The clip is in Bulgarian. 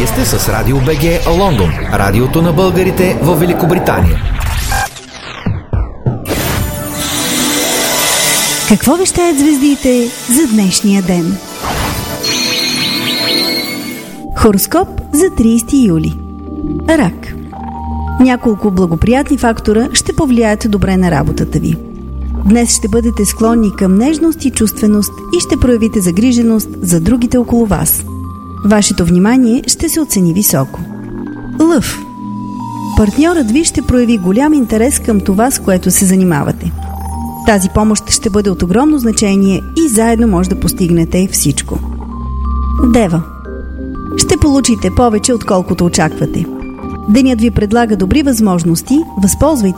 Вие сте с Радио БГ Лондон, радиото на българите в Великобритания. Какво вещаят звездите за днешния ден? Хороскоп за 30 юли. Рак. Няколко благоприятни фактора ще повлияят добре на работата ви. Днес ще бъдете склонни към нежност и чувственост и ще проявите загриженост за другите около вас. Вашето внимание ще се оцени високо. Лъв. Партньорът ви ще прояви голям интерес към това, с което се занимавате. Тази помощ ще бъде от огромно значение и заедно може да постигнете всичко. Дева. Ще получите повече, отколкото очаквате. Денят ви предлага добри възможности, възползвайте